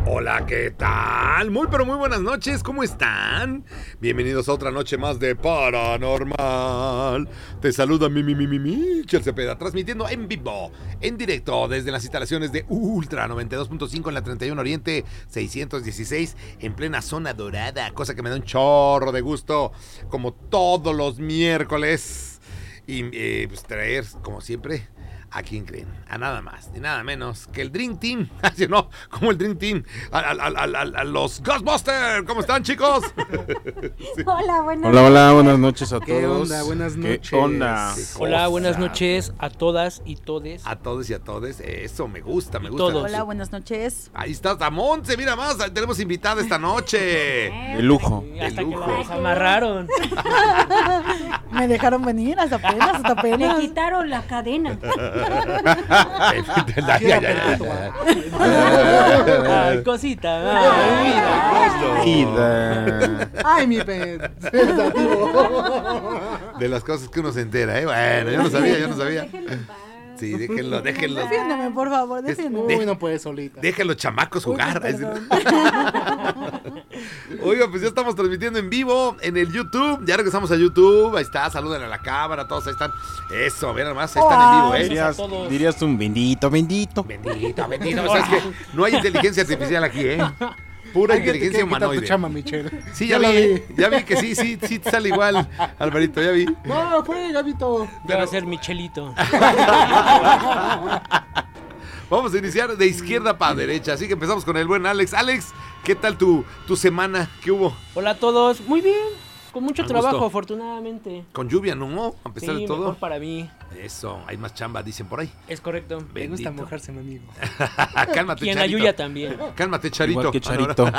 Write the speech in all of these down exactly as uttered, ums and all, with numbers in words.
Hola, ¿qué tal? Muy pero muy buenas noches, ¿cómo están? Bienvenidos a otra noche más de Paranormal. Te saluda mi, mi, mi, mi, Michel Cepeda, transmitiendo en vivo, en directo, desde las instalaciones de Ultra noventa y dos punto cinco en la treinta y uno Oriente seiscientos dieciséis, en plena zona dorada, cosa que me da un chorro de gusto, como todos los miércoles. Y eh, pues traer, como siempre, ¿a quién creen? A nada más, ni nada menos que el Dream Team. Así no, como el Dream Team. A, a, a, a, a los Ghostbusters. ¿Cómo están, chicos? Sí. Hola, buenas Hola, hola, buenas noches a todos. ¿Qué onda? Buenas noches. ¿Qué onda? Hola, buenas noches a todas y todes. A todos y a todes. Eso, me gusta, me Y gusta. todos. Hola, buenas noches. Ahí está Monse, mira más. Tenemos invitada esta noche. De lujo. Y hasta De lujo. que la desamarraron. Me dejaron venir hasta apenas, hasta Le apenas. quitaron la cadena. Ay, cosita. Ay, vida. Ida. Ay, mi pez. De las cosas que uno se entera, ¿eh? Bueno, yo no sabía, yo no sabía. Sí, déjenlo, déjenlo. Defiéndeme, por favor, defiéndeme. Uy, no puede solita. Dejen los chamacos jugar. Uy, perdón. Oiga, pues ya estamos transmitiendo en vivo en el YouTube. Ya regresamos a YouTube. Ahí está, saluden a la cámara, todos ahí están. Eso, vean nomás, ahí están en vivo, ¿eh? Dirías, todos. dirías un bendito, bendito. Bendito, bendito. ¿Sabes qué? No hay inteligencia artificial aquí, ¿eh? Pura inteligencia humanoide. Tu chama, Michelle. Sí, ya, la vi. Ya vi que sí, sí, sí te sale igual, Alvarito, ya vi. No, fue Gabito. Ya va a ser Michelito. Vamos a iniciar de izquierda para derecha, así que empezamos con el buen Alex. Alex, ¿qué tal tu, tu semana? ¿Qué hubo? Hola a todos. Muy bien. Con mucho A trabajo, gusto. afortunadamente. Con lluvia, ¿no? A pesar Sí, de todo. mejor para mí. Eso, hay más chamba, dicen por ahí. Es correcto. Me gusta mojarse, mi amigo. Cálmate, Y en la Charito. Yuya también. Cálmate, Charito. Igual que Ah, no, Charito.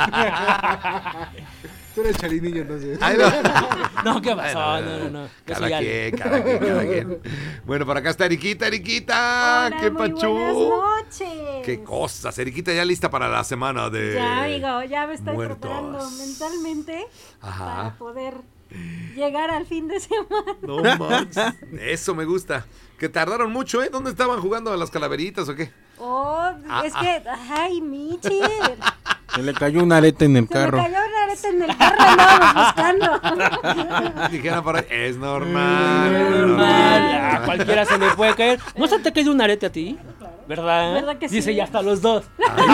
Tú eres charinillo, entonces. Ay, no. No, ¿qué pasó? Bueno, No, no, no. Yo Cada soy Ale. quien, cada quien, cada quien. Bueno, por acá está Eriquita, Eriquita. Hola, ¡Qué muy pachú! buenas noches. ¡Qué cosas! Eriquita ya lista para la semana de Ya, amigo, ya me estoy muertos. preparando mentalmente Ajá. para poder llegar al fin de semana. No manches. Eso me gusta. Que tardaron mucho, ¿eh? ¿Dónde estaban jugando a las calaveritas o qué? Oh, Ah, es ah. que, ay, Michi. Se le cayó una areta en el Se carro. me cayó una areta en el carro, andábamos buscando. Dijeron por ahí, es normal. es Normal, a cualquiera se le puede caer. ¿No se te ha caído un arete a ti? ¿Verdad? ¿Verdad que sí? Dice ya hasta los dos.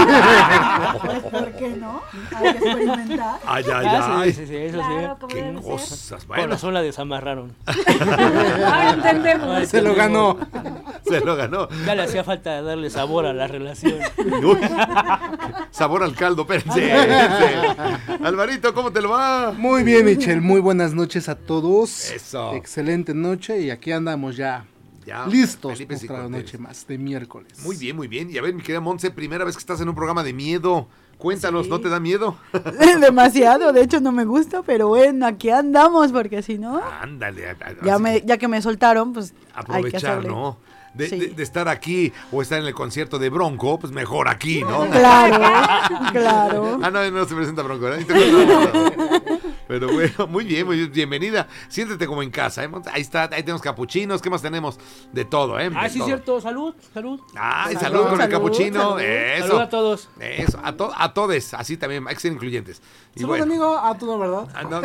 Pues, ¿por qué no? Hay que experimentar. Ay, ay, Ah, ay. sí, sí, sí, eso Claro, sí. como Qué debe ser. cosas. Con Bueno, razón la desamarraron. Ahora entendemos. Se lo ganó. se lo ganó. Ya le hacía falta darle sabor a la relación. Uy, sabor al caldo, espérense, espérense. Alvarito, ¿cómo te lo va? Muy bien, Michelle, muy buenas noches a todos. Eso. Excelente noche y aquí andamos ya Ya, listos Felipe para la Cicortés. noche más de miércoles. Muy bien, muy bien. Y a ver, mi querida Monse, primera vez que estás en un programa de miedo. Cuéntanos, Sí. ¿no te da miedo? Demasiado, de hecho no me gusta, pero bueno, aquí andamos porque si no, Ándale. a- a- ya así me, que ya que me soltaron, pues hay que aprovechar, hacerle. ¿no? De, Sí. de- de estar aquí o estar en el concierto de Bronco, pues mejor aquí, ¿no? Claro, claro. Ah, no, no se presenta Bronco, ¿eh? ¿no? Pero bueno, muy bien, muy bien, bienvenida. Siéntete como en casa, ¿eh? Ahí está, ahí tenemos capuchinos, ¿qué más tenemos? De todo, ¿eh? Ah, De sí, todo. cierto. Salud, salud. Ay, salud, Salud, con el salud, capuchino. salud. Eso. Salud a todos. Eso, a, to a todes, así también, hay que ser incluyentes. Y Salud, bueno, amigo, a todo, ¿verdad? ah, no,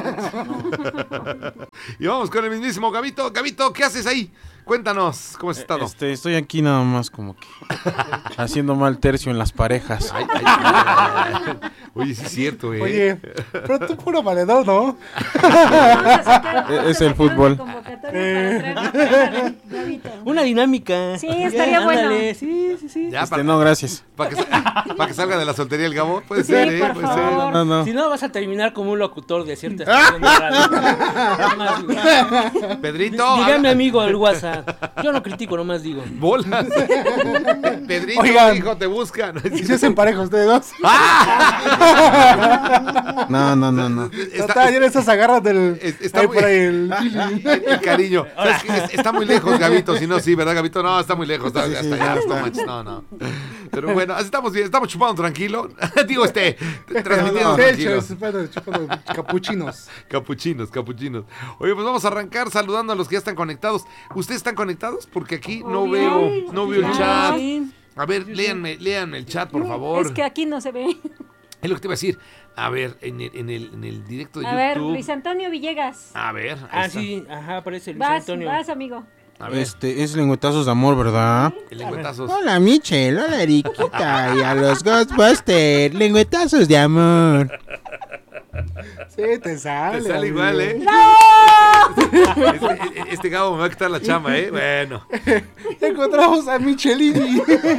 no. Y vamos con el mismísimo Gabito. Gabito, ¿qué haces ahí? Cuéntanos, ¿cómo has estado? Este, estoy aquí nada más como que haciendo mal tercio en las parejas. Ay, ay, ay, ay. Oye, sí es cierto, ¿eh? Oye, pero tú puro valedor, ¿no? Es el fútbol. Una dinámica. Sí, estaría bueno. Ándale, sí, sí, sí. Ya, Este, para, no, gracias. para que, sa- para que salga de la soltería el Gabo. Puede Sí, ser, ¿eh? por Puede favor. ser. No, no. Si no, vas a terminar como un locutor de cierta estación de radio. Nada más digo. Pedrito. Diga a mi habla- amigo al WhatsApp. Yo no critico, nomás digo. Bolas. Pedrito, Oigan. hijo, te buscan. ¿Y si hacen pareja ustedes dos? No, no, no, no. Está- Está, ayer esas agarras del... es- está ahí muy- por ahí el... el, el cariño. ¿Sabes qué? Es- está muy lejos, Gabito. Si no, sí, ¿verdad, Gabito? No, está muy lejos. Está, Sí, sí, hasta ya allá. está. No, manches, no, no. Pero bueno, así estamos bien. Estamos chupando tranquilo. Digo, este, transmitiendo De hecho, tranquilos. chupando- chupando capuchinos. Capuchinos, capuchinos. Oye, pues vamos a arrancar saludando a los que ya están conectados. ¿Ustedes están conectados? Porque aquí no Obvio. veo, no veo el Sí. chat. Sí. A ver, léanme, léanme el chat, por favor. Es que aquí no se ve. Es lo que te iba a decir. A ver, en el, en el, en el directo de A ver, YouTube. Luis Antonio Villegas. A ver. ahí Ah, está. sí, ajá, aparece Luis Vas, Antonio. vas, amigo. A ver, Este, es lengüetazos de amor, ¿verdad? el lengüetazos. Hola, Michelle. Hola, Eriquita. Y a los Ghostbusters. Lengüetazos de amor. Sí, te sale. Te sale amigo. igual, ¿eh? Este, este Gabo me va a quitar la chamba, ¿eh? Bueno. Encontramos a Michelini.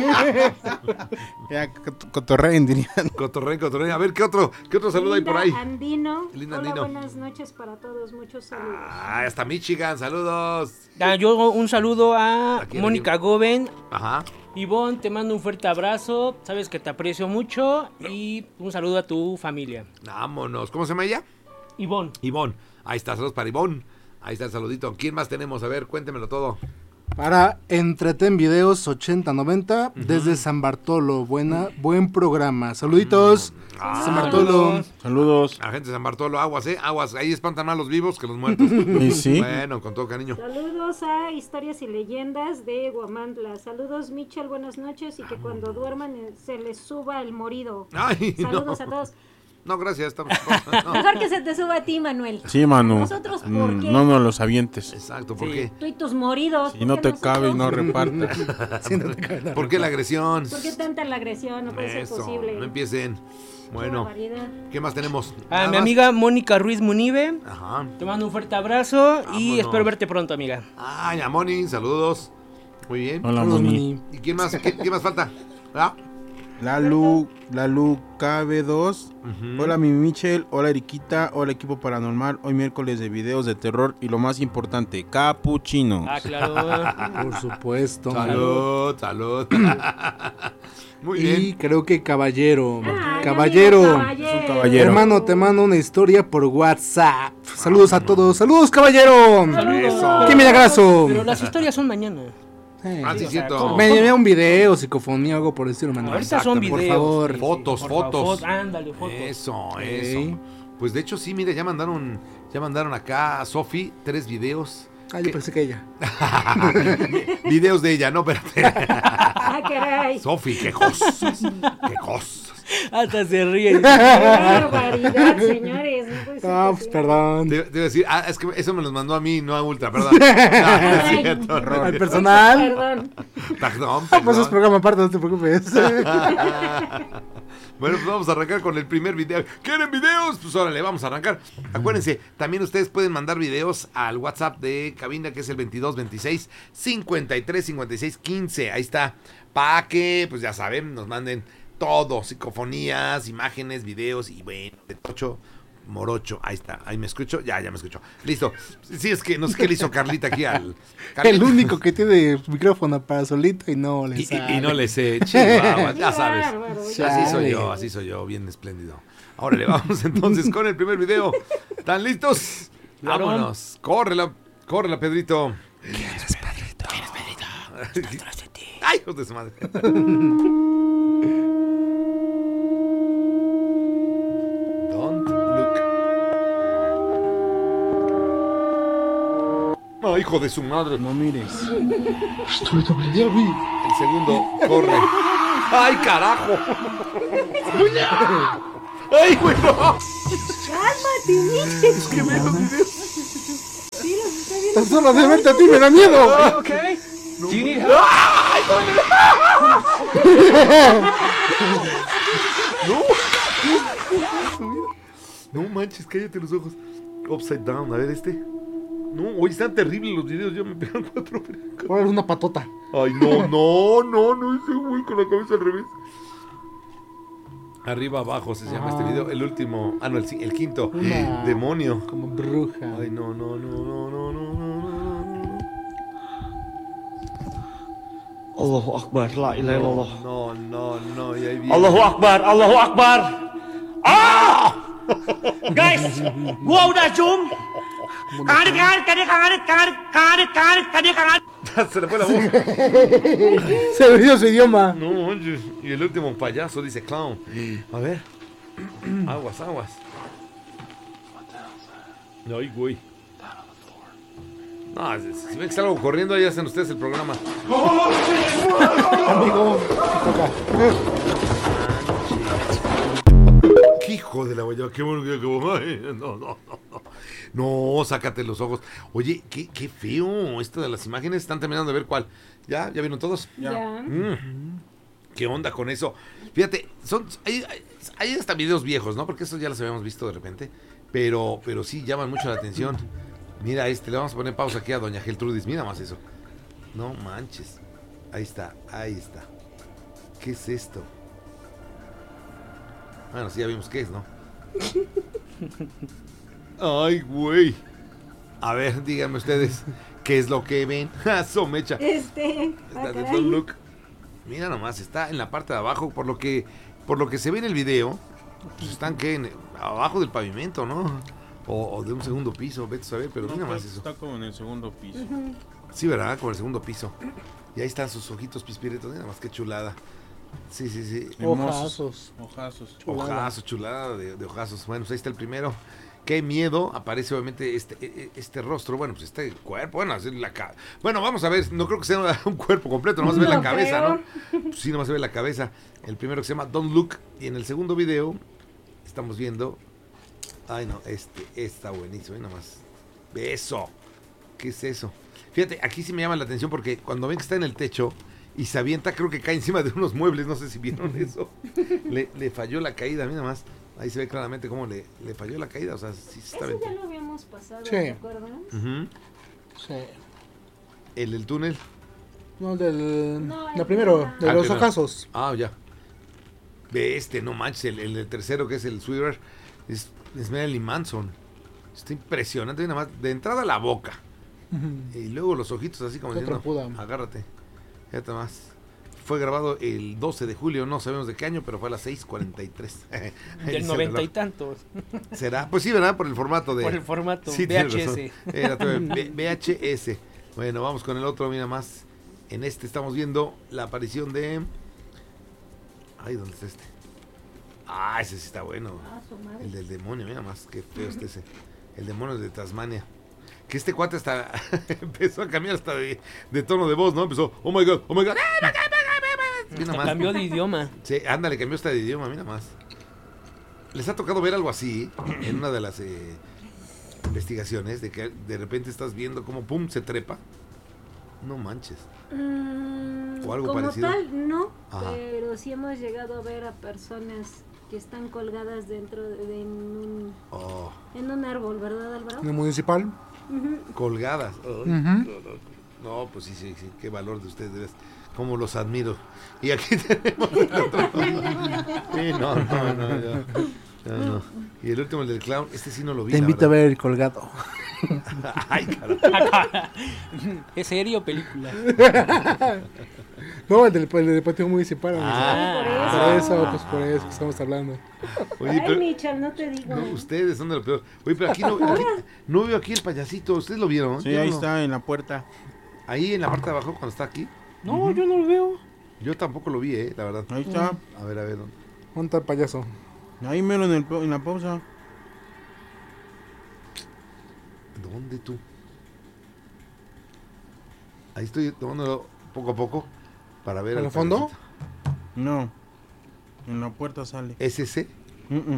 Ya, cot- cotorreen, dirían. Cotorrén, cotorrén. A ver, ¿qué otro, qué otro saludo hay por ahí? Andino. Linda Hola, Andino. buenas noches para todos. Muchos saludos. Ah, hasta Michigan, saludos. Ah, yo un saludo a Aquí, Mónica Goven. Ajá. Ivonne, te mando un fuerte abrazo. Sabes que te aprecio mucho. Y un saludo a tu familia. Vámonos. ¿Cómo se llama ella? Ivonne. Ivonne. Ahí está, saludos para Ivonne. Ahí está el saludito. ¿Quién más tenemos? A ver, cuéntemelo todo. Para Entreten Videos ochenta noventa desde San Bartolo. Buena, buen programa. Saluditos. Ah, San Bartolo. Saludos. A gente de San Bartolo, aguas, ¿eh? Aguas. Ahí espantan más los vivos que los muertos. Y sí. Bueno, con todo cariño. Saludos a Historias y Leyendas de Guamantla. Saludos, Michel, buenas noches. Y que cuando duerman eh, se les suba el morido. Ay, Saludos no. a todos. No, gracias. Estamos... no. Mejor que se te suba a ti, Manuel. Sí, Manu. ¿Nosotros por Mm, qué? No nos los avientes. Exacto, ¿por Sí. qué? Tú y tus moridos. Si ¿por no qué te nosotros? cabe y no repartes. Sí, no te cabe la ¿Por qué la agresión? ¿Por qué tanta la agresión? No puede ser Eso, posible. no empiecen. Qué Bueno, barbaridad. ¿qué más tenemos? A Nada mi más. amiga Mónica Ruiz Munive. Ajá. Te mando un fuerte abrazo. Y Vámonos. espero verte pronto, amiga. Ay, a Moni, saludos. Muy bien. Hola, Saludos, Moni. Moni. ¿Y quién más? ¿Qué, qué más falta? ¿Ah? Lalu, Lalu K B dos. Ujú. Hola, mi Michelle. Hola, Eriquita. Hola, equipo paranormal. Hoy miércoles de videos de terror. Y lo más importante, capuchinos. Ah, claro. Por supuesto. Salud, salud. Muy Y bien. creo que Caballero. Ah, mi Caballero. amigo caballero. Es un caballero. Hermano, te mando una historia por WhatsApp. Saludos a todos. Saludos, caballero. Eso. ¡Qué milagroso! Pero las historias son mañana. Sí. Ah, sí, o sea, cierto. ¿cómo? Me envié un video, psicofonía, algo por el estilo, Manuel. Ahorita son Exacto, por videos. favor. sí, sí, Fotos, por favor, fotos. fot- Ándale, fotos. Eso, Ok. eso. Pues de hecho sí, mira, ya mandaron, ya mandaron acá a Sofi tres videos. Ah, yo pensé que ella. Videos de ella, no, espérate. Ah, caray. Sofi, qué cosas, qué cosas. Hasta se ríe. Qué barbaridad, señores. No puede ser Ah, pues posible. perdón. Te, te iba a decir, ah, es que eso me los mandó a mí, no a Ultra, perdón. No, no es cierto, no. Al personal. Perdón. Perdón, Ah, pues es perdón. programa aparte, no te preocupes. Bueno, pues vamos a arrancar con el primer video. ¿Quieren videos? Pues órale, vamos a arrancar. Acuérdense, también ustedes pueden mandar videos al WhatsApp de cabina, que es el veintidós veintiséis cincuenta y tres cincuenta y seis quince. Ahí está. Para que, pues ya saben, nos manden todo: psicofonías, imágenes, videos y bueno, de tocho morocho. Ahí está. Ahí me escucho. Ya, ya me escucho. Listo. Sí, es que no sé qué le hizo Carlita aquí al. El único que tiene micrófono para solito y no le Y, y- sale. y no le sé, chihuahua, ya Qué sabes. bárbaro, Así ya. soy yo, así soy yo, bien espléndido. Ahora le vamos entonces con el primer video. ¿Están listos? Claro. Vámonos. Córrela, córrela, Pedrito. ¿Quién eres Pedrito? ¿Quién es Pedrito? Ay, hijos de su madre. Don't look. Ay, hijo de su madre. No mires. Ya vi. El segundo corre. ¡Ay, carajo! ¡Ay, güey, no! Cálmate, Michel. Es que ve los videos. Sí, los está viendo. Tan solo de verte a ti me da miedo. Okay. No manches, cállate los ojos. Upside down, a ver este. No, hoy están terribles los videos, ya me pegan cuatro. Ahora es una patota. Ay, no, no, no, no, ese güey con la cabeza al revés. Arriba abajo se llama este video. El último, ah, no, el, el quinto. Una- Demonio. Como bruja. Ay, no, no, no, no, no, no, no, no, no. Allahu Akbar, la ilaha illallah. No, no, no, y ahí viene. Allahu Akbar, Allahu Akbar. ¡Ah! Guys, gua udah zoom. Karet, karet, karet, karet, karet, karet, karet, karet, karet. Se le fue la voz. Se olvidó su idioma. No, manches. Y el último payaso dice clown. A ver. Aguas, aguas. Ay, güey. No, si, si ven que salgo corriendo, ahí hacen ustedes el programa. Amigo, te toca. Hijo de la guayaba, qué bueno que como. Ay, no, no, no, no. No, sácate los ojos. Oye, qué, qué feo esto de las imágenes. Están terminando de ver cuál. ¿Ya? ¿Ya vieron todos? Ya. Mm. ¿Qué onda con eso? Fíjate, son hay, hay, hay hasta videos viejos, ¿no? Porque estos ya los habíamos visto de repente. Pero, pero sí llaman mucho la atención. Mira este, le vamos a poner pausa aquí a doña Geltrudis. Mira más eso. No manches. Ahí está, ahí está. ¿Qué es esto? Bueno, sí, ya vimos qué es, ¿no? Ay, güey. A ver, díganme ustedes, ¿qué es lo que ven? Somecha. Este. Está ah, de caray. Don't Look. Mira nomás, está en la parte de abajo, por lo que por lo que se ve en el video, pues están que en- abajo del pavimento, ¿no? O, o de un segundo piso, vete a saber, pero mira No, más pues, eso. está como en el segundo piso. Sí, ¿verdad? Como el segundo piso. Y ahí están sus ojitos pispiretos, mira más que chulada. Sí, sí, sí. Hermosos. Ojazos. Ojazos. Ojazos, chulada de, de ojazos. Bueno, pues ahí está el primero. Qué miedo, aparece obviamente este, e- e- este rostro, bueno, pues este cuerpo, bueno, así la ca- bueno, vamos a ver, no creo que sea un cuerpo completo, nomás se ve la No cabeza, creo. ¿no? Pues sí, nomás se ve la cabeza. El primero que se llama Don't Look, y en el segundo video estamos viendo, ay no, este, está buenísimo, nada más. Eso, ¿qué es eso? Fíjate, aquí sí me llama la atención porque cuando ven que está en el techo y se avienta, creo que cae encima de unos muebles, no sé si vieron eso. Le, le falló la caída, mira más. Ahí se ve claramente cómo le, le falló la caída, o sea, sí se está Ese ya aventando. lo habíamos pasado, Sí. ¿te acuerdas? Ujú. Sí. El del túnel. No, del. No, la el- primero, de Ah, los primero. ojazos. Ah, ya. Ve este, no manches, el, el del tercero que es el Sweeper, es, es Marilyn Manson. Está impresionante, ve nada más, de entrada la boca. Y luego los ojitos así como Qué diciendo, trompuda. agárrate. Fíjate más. Fue grabado el doce de julio, no sabemos de qué año, pero fue a las seis cuarenta y tres. Ahí dice Del el noventa y reloj. tantos. ¿Será? Pues sí, ¿verdad? Por el formato de... Por el formato Sí, V tienes H razón. S. Era todo en V- V H S. Bueno, vamos con el otro, mira más. En este estamos viendo la aparición de... Ay, ¿dónde está este? Ah, ese sí está bueno. Ah, su madre. El del demonio, mira más, qué feo está ese. El demonio de Tasmania. Que este cuate hasta empezó a cambiar hasta de, de tono de voz, ¿no? Empezó, oh my god, oh my god. Mira Hasta más. cambió de idioma. Sí, ándale, cambió hasta de idioma, mira más. ¿Les ha tocado ver algo así en una de las eh, investigaciones? De que de repente estás viendo cómo pum, se trepa. No manches. Mm, O algo como parecido. tal, no, Ajá. pero sí hemos llegado a ver a personas que están colgadas dentro de, de en, un, Oh, en un árbol, ¿verdad, Álvaro? En el municipal. colgadas. Ay, Ujú. no, no, no, pues sí, sí, sí, qué valor de ustedes, de veras. Cómo los admiro. Y aquí tenemos otro. Sí, no, no, no, ya. Ya no. Y el último, el del clown, este sí no lo vi. Te la invito a verdad. ver el colgado. Ay, carajo. ¿Es serie o película? No, el del, el del patio municipal. Ah, Por eso, pues por eso que estamos hablando. Oye, Ay, pero, Michal, no te digo. no, ustedes son de lo peor. Oye, pero aquí no, aquí- no veo aquí el payasito. ¿Ustedes lo vieron? Sí, Yo ahí no. está en la puerta. Ahí en la parte de abajo, cuando está aquí. No, yo no lo veo. Yo tampoco lo vi, eh, la verdad. Ahí está. A ver, a ver. ¿dónde? ¿Dónde está el payaso? Ahí mero en, el, pa- en la pausa. ¿Dónde tú? Ahí estoy tomándolo poco a poco para ver. ¿En al el fondo? payasito. No. En la puerta sale. ¿Es ese? Mm, mm.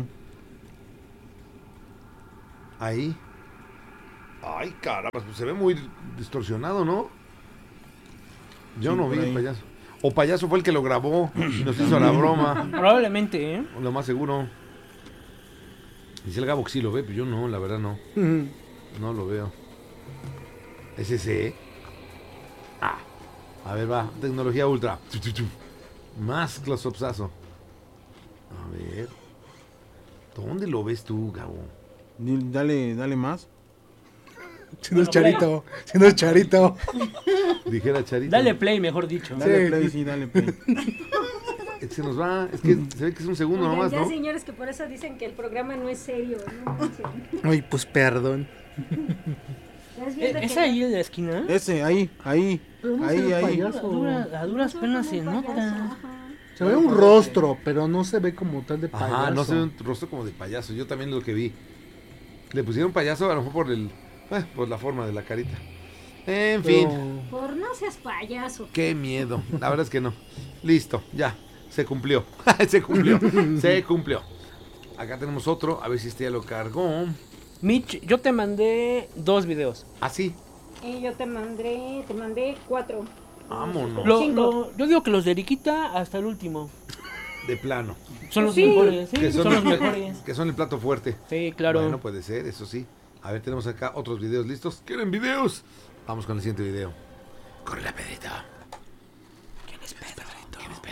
Ahí. Ay, caramba, pues se ve muy distorsionado, ¿no? Yo Sí, no por vi el ahí. payaso. O payaso fue el que lo grabó y nos hizo la broma. Probablemente, ¿eh? Lo más seguro. Dice el Gabo que sí lo ve, pero yo no, la verdad no. No lo veo. ¿Es ese? Ah. A ver, va. Tecnología ultra. Chu, chu, chu. Más close-upsazo. A ver. ¿Dónde lo ves tú, Gabo? Di- Dale, dale más. Si no es Charito. Si no es Charito. Dijera Charito. Dale play, mejor dicho. Dale Sí. play, sí, dale play. Se nos va. Es que se ve que es un segundo Oigan, nomás, ya, ¿no? señores, que por eso dicen que el programa no es serio. No manchen. Ay, pues perdón. ¿Estás viendo ¿Es que ¿Es no- ahí en la esquina? Ese, ahí, ahí. Pero no se Ahí, ve ahí. payaso. A, dura- a duras penas se Un payaso, nota. ajá. Se ve un rostro, pero no se ve como tal de payaso. Ajá, no se ve un rostro como de payaso. Yo también lo que vi. Le pusieron payaso a lo mejor por el. eh, por la forma de la carita. En fin. Pero- Por no seas payaso. Qué miedo. La verdad es que no. Listo, ya. Se cumplió. Se cumplió. Se cumplió. Acá tenemos otro, a ver si este ya lo cargó. Mitch, yo te mandé dos videos. Ah, sí. Y yo te mandé, te mandé cuatro. Vámonos. Lo- Cinco. lo- yo digo que los de Eriquita hasta el último. De plano. Son los Sí. mejores, sí, Que son, son, los mejores. que son el plato fuerte. Sí, claro. Bueno, puede ser, eso sí. A ver, tenemos acá otros videos listos. ¿Quieren videos? Vamos con el siguiente video. Corre la Pedrito. ¿Quién es Pedro? ¿Quién es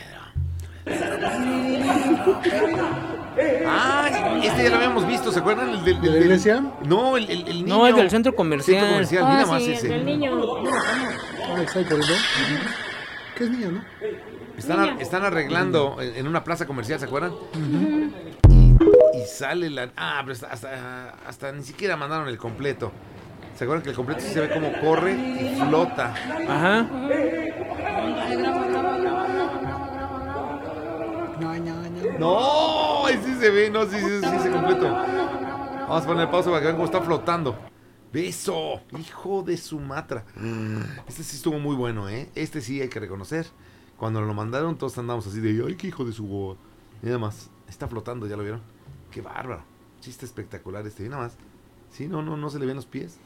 Pedro? Ah, este ya lo habíamos visto, ¿se acuerdan? El del, ¿De la del- iglesia? No, el, el, el niño. No, es del centro comercial. Centro comercial, Ah, mira sí, más el ese. del niño. Ah, está ahí corriendo. ¿Qué es niño, no? Están, ar- están arreglando en, en una plaza comercial, ¿se acuerdan? Y, y sale la... Ah, pero hasta, hasta, hasta ni siquiera mandaron el completo. ¿Se acuerdan que el completo sí se ve como corre y flota? Ajá. No, ahí sí se ve, no, sí, sí, sí, se completo. Vamos a poner pausa para que vean cómo está flotando. ¡Beso! ¡Hijo de su matra! Este sí estuvo muy bueno, ¿eh? Este sí hay que reconocer. Cuando lo mandaron, todos andamos así de ¡ay, qué hijo de su boba! Y nada más, está flotando, ¿ya lo vieron? ¡Qué bárbaro! Sí, está espectacular este, y nada más. Sí, no, no, no se le ven los pies.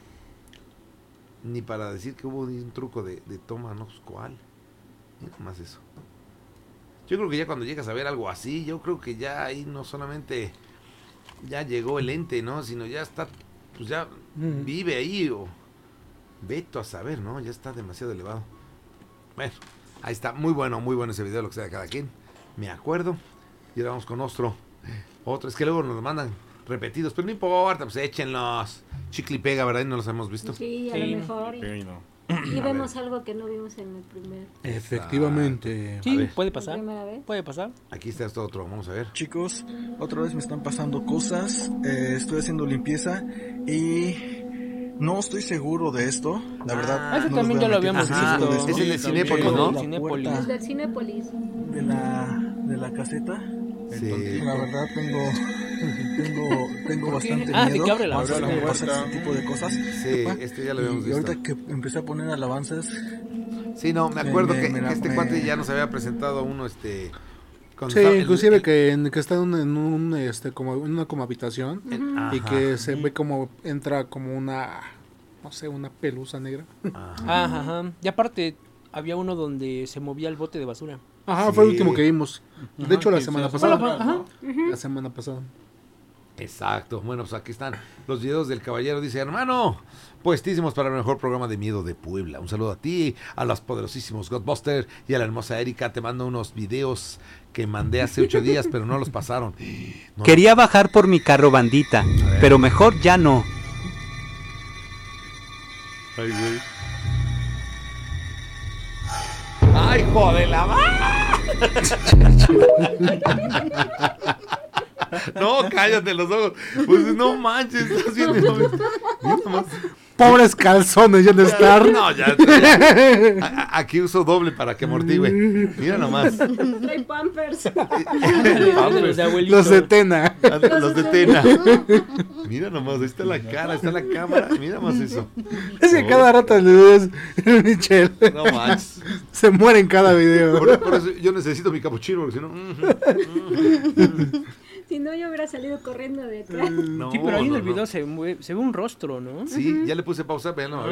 Ni para decir que hubo un truco de, de toma, no, pues, ¿cuál? Y nada más eso. Yo creo que ya cuando llegas a ver algo así, yo creo que ya ahí no solamente ya llegó el ente, ¿no? Sino ya está, pues ya Mm. vive ahí o veto a saber, ¿no? Ya está demasiado elevado. Bueno, ahí está, muy bueno, muy bueno ese video, lo que sea de cada quien. Me acuerdo. Y ahora vamos con otro. Otro, es que luego nos lo mandan repetidos, pero no importa, pues échenlos. Chicle y pega, ¿verdad? Y no los hemos visto. Sí, a Sí. lo mejor. Y, y vemos algo que no vimos en el primer. Efectivamente. A Sí, ver. puede ¿La pasar. primera vez? Puede pasar. Aquí está esto otro, vamos a ver. Chicos, otra vez me están pasando cosas, eh, estoy haciendo limpieza y no estoy seguro de esto, la verdad. Ah, ese no también les ya voy a lo mentir, habíamos no estoy visto. seguro de Es el de esto. Cinépolis, Pero ¿no? la Cinépolis. puerta El del Cinépolis. de la, de la caseta, Sí. la verdad tengo, tengo, tengo bastante Ah, de miedo que abre la cuando puerta. pasan ese tipo de cosas. Sí, este ya lo habíamos Y visto. ahorita que empecé a poner alabanzas, Sí, no, me acuerdo Me- que, me- que este me- cuate ya nos había presentado uno, este... cuando Sí, estaba- el- inclusive el- que, en- que está en, un- en un, este, como, en una como habitación el- y ajá, que se ve como entra como una, no sé, una pelusa negra. ajá. Ajá, ajá. Y aparte, había uno donde se movía el bote de basura. Ajá, fue el Sí. último que vimos. De hecho, la que semana se- pasada. Ajá. La semana pasada. Exacto, bueno, pues aquí están los videos del caballero. Dice, hermano, puestísimos para el mejor programa de miedo de Puebla. Un saludo a ti, a los poderosísimos Godbusters y a la hermosa Erika. Te mando unos videos que mandé hace ocho días, pero no los pasaron. No, Quería bajar por mi carro bandita, pero mejor ya no. Ay, güey. ¡Ay, joder, la ma- No, cállate los ojos. Pues no manches, estás viendo. Mira nomás. Pobres calzones ya de estar. No, ya. ya. A- a- Aquí uso doble para que amortigüe. Mira nomás. Trae Pampers. Los de abuelito. Los de Tena. Los de Tena. Mira nomás, ahí está la cara, ahí está la cámara. Mira más eso. Es que cada rato le ves Michelle. No manches. Se muere en cada video. Por, por eso yo necesito mi capuchino, porque si no. mm, Si no, yo hubiera salido corriendo de atrás. no, Sí, pero ahí en no, el no. video se, mue- se ve un rostro, ¿no? Sí, ya le puse pausa, vean, no, a ver.